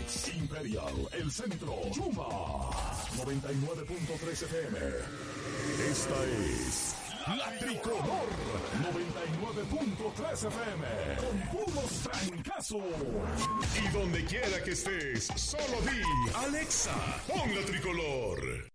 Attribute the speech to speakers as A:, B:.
A: Phoenix, Imperial, El Centro, Yuma, 99.3 FM. Esta es La Tricolor, 99.3 FM, con puros trancazos. Y donde quiera que estés, solo di, Alexa, pon La Tricolor.